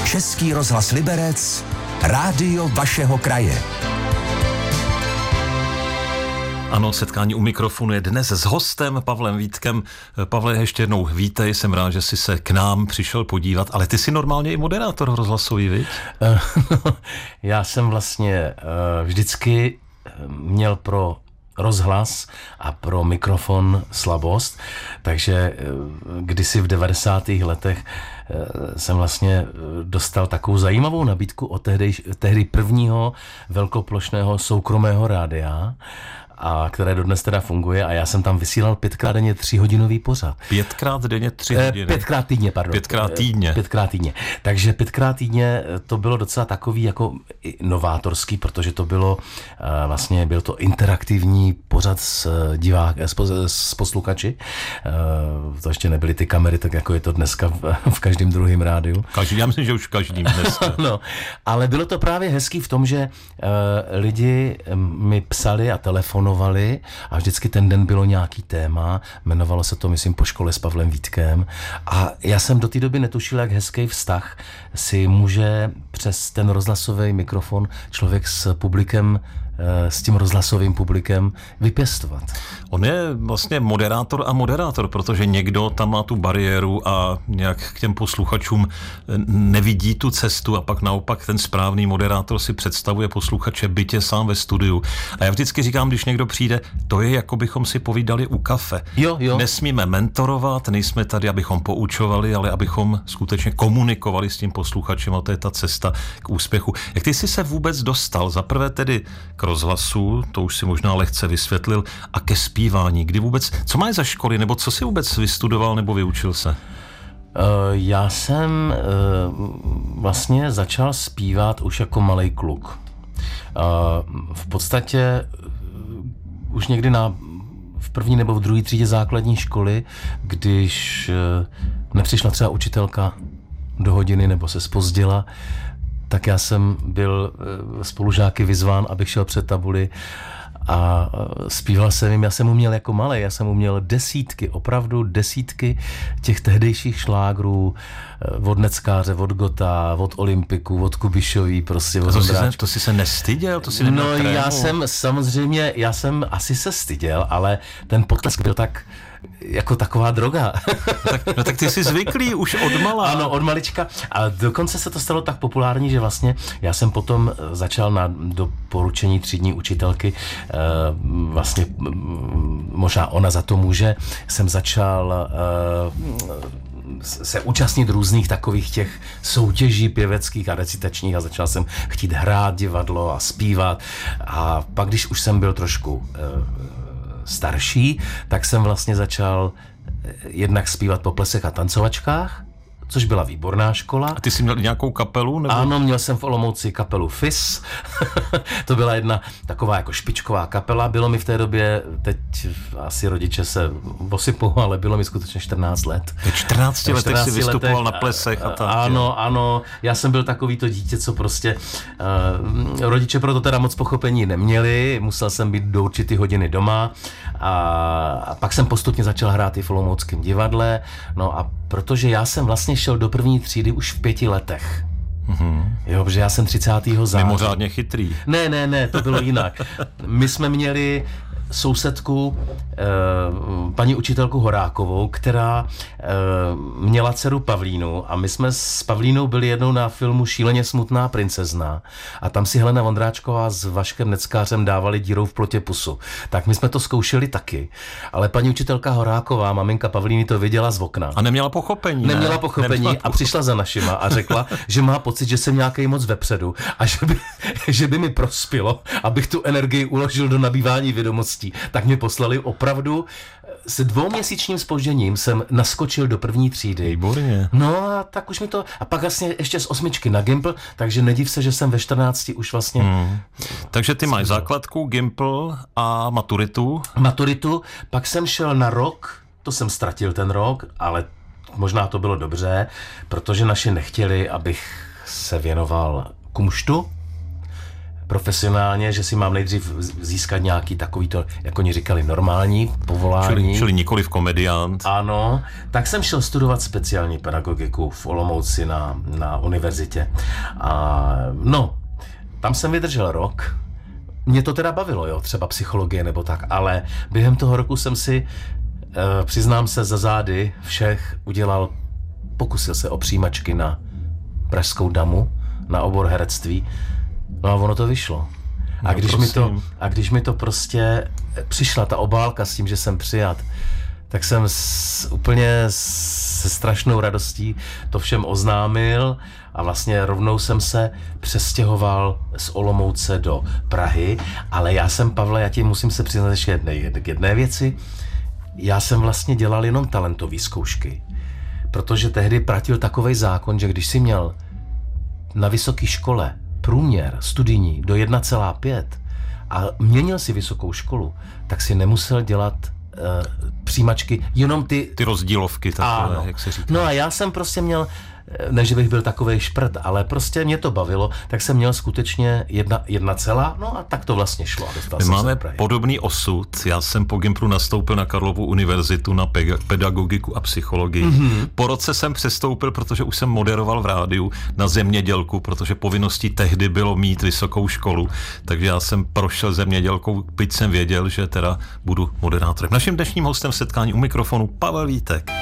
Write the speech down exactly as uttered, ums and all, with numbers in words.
Český rozhlas Liberec, rádio vašeho kraje. Ano, setkání u mikrofonu je dnes s hostem Pavlem Vítkem. Pavle, ještě jednou vítej, jsem rád, že jsi se k nám přišel podívat, ale ty jsi normálně i moderátor rozhlasový, viď? Já jsem vlastně vždycky měl pro rozhlas a pro mikrofon slabost, takže kdysi v devadesátých letech jsem vlastně dostal takovou zajímavou nabídku od tehdy, tehdy prvního velkoplošného soukromého rádia, a které dodnes teda funguje, a já jsem tam vysílal pětkrát denně tříhodinový pořad. Pětkrát denně tři hodiny? Pětkrát týdně, pardon. Pětkrát týdně. Pětkrát týdně. Takže pětkrát týdně to bylo docela takový jako novátorský, protože to bylo vlastně, byl to interaktivní pořad s divák, s, s posluchači. To ještě nebyly ty kamery, tak jako je to dneska v, v každém druhém rádiu. Každý, já myslím, že už v každém dneska. No, ale bylo to právě hezký v tom, že uh, lidi mi psali a telefonovali a vždycky ten den bylo nějaký téma, jmenovalo se to, myslím, Po škole s Pavlem Vítkem, a já jsem do té doby netušil, jak hezký vztah si může přes ten rozhlasový mikrofon člověk s publikem, s tím rozhlasovým publikem vypěstovat. On je vlastně moderátor a moderátor, protože někdo tam má tu bariéru a nějak k těm posluchačům nevidí tu cestu, a pak naopak ten správný moderátor si představuje posluchače bytě sám ve studiu. A já vždycky říkám, když někdo přijde, to je, jako bychom si povídali u kafe. Jo, jo. Nesmíme mentorovat, nejsme tady, abychom poučovali, ale abychom skutečně komunikovali s tím posluchačem, a to je ta cesta k úspěchu. Jak ty jsi se vůbec dostal? Za prvé tedy k rozhlasu, to už si možná lehce vysvětlil, a ke zpívání. Kdy vůbec, co máš za školy, nebo co jsi vůbec vystudoval nebo vyučil se? Já jsem vlastně začal zpívat už jako malej kluk. V podstatě už někdy na, v první nebo v druhé třídě základní školy, když nepřišla třeba učitelka do hodiny nebo se zpozdila, tak já jsem byl spolužáky vyzván, abych šel před tabuli a zpíval jsem jim. Já jsem uměl jako malej, já jsem uměl desítky, opravdu desítky těch tehdejších šlágrů od Neckáře, od Gota, od Olympiku, od Kubišový, prostě od to, si se, to si se nestyděl? To si neměl No trému? Já jsem samozřejmě, já jsem asi se styděl, ale ten potlesk byl tak jako taková droga. tak, no tak ty jsi zvyklý už od malá. Ano, od malička. A dokonce se to stalo tak populární, že vlastně já jsem potom začal na doporučení třídní učitelky, vlastně možná ona za to může, jsem začal se účastnit různých takových těch soutěží pěveckých a recitačních, a začal jsem chtít hrát divadlo a zpívat. A pak, když už jsem byl trošku starší, tak jsem vlastně začal jednak zpívat po plesech a tancovačkách, což byla výborná škola. A ty jsi měl nějakou kapelu? Nebo? Ano, měl jsem v Olomouci kapelu F I S. To byla jedna taková jako špičková kapela. Bylo mi v té době, teď asi rodiče se osypou, ale bylo mi skutečně čtrnáct let. Ve čtrnácti letech jsi vystupoval letech, na plesech a tak. Ano, ano. Já jsem byl takový to dítě, co prostě uh, rodiče proto teda moc pochopení neměli. Musel jsem být do určitý hodiny doma a, a pak jsem postupně začal hrát i v Olomouckém divadle. No a protože já jsem vlastně šel do první třídy už v pěti letech. Mm-hmm. Jo, protože já jsem třicátého září. Mimořádně chytrý. Ne, ne, ne, to bylo jinak. My jsme měli sousedku, eh, paní učitelku Horákovou, která eh, měla dceru Pavlínu, a my jsme s Pavlínou byli jednou na filmu Šíleně smutná princezna, a tam si Helena Vondráčková s Vaškem Neckářem dávali dírou v plotě pusu. Tak my jsme to zkoušeli taky, ale paní učitelka Horáková, maminka Pavlíny, to viděla z okna. A neměla pochopení. Ne? Neměla pochopení neměla a přišla za našima a řekla, že má pocit, že jsem nějaký moc vepředu a že by, že by mi prospělo, abych tu energii uložil do nabývání vědomostí. Tak mě poslali opravdu se dvouměsíčním zpožděním, jsem naskočil do první třídy. Výborně. No a tak už mi to, a pak vlastně ještě z osmičky na Gimpl, takže nediv se, že jsem ve čtrnácti už vlastně. Hmm. Takže ty máš základku, Gimpl a maturitu. Maturitu, pak jsem šel na rok, to jsem ztratil ten rok, ale možná to bylo dobře, protože naši nechtěli, abych se věnoval kumštu. profesionálně, že si mám nejdřív získat nějaký takový to, jak oni říkali, normální povolání. Čili, čili nikoliv komediant. Ano, tak jsem šel studovat speciální pedagogiku v Olomouci na, na univerzitě. A no, tam jsem vydržel rok. Mě to teda bavilo, jo, třeba psychologie nebo tak, ale během toho roku jsem si, e, přiznám se, za zády všech udělal, pokusil se o přijímačky na Pražskou damu, na obor herectví, no a ono to vyšlo. A, no, když mi to, a když mi to prostě přišla ta obálka s tím, že jsem přijat, tak jsem s, úplně se strašnou radostí to všem oznámil a vlastně rovnou jsem se přestěhoval z Olomouce do Prahy, ale já jsem, Pavle, já ti musím se přiznat ještě jedné, k jedné věci, já jsem vlastně dělal jenom talentové zkoušky, protože tehdy platil takovej zákon, že když jsi měl na vysoké škole průměr studijní do jedna celá pět a měnil si vysokou školu, tak si nemusel dělat uh, přijímačky, jenom ty... Ty rozdílovky takové, ano. Jak se říká. No a já jsem prostě měl, ne, že bych byl takovej šprt, ale prostě mě to bavilo, tak jsem měl skutečně jedna, jedna celá, no a tak to vlastně šlo. My máme podobný osud. Já jsem po Gimplu nastoupil na Karlovu univerzitu na pe- pedagogiku a psychologii. Mm-hmm. Po roce jsem přestoupil, protože už jsem moderoval v rádiu na zemědělku, protože povinností tehdy bylo mít vysokou školu, takže já jsem prošel zemědělkou, byť jsem věděl, že teda budu moderátorem. Naším dnešním hostem v setkání u mikrofonu Pavel Vítek.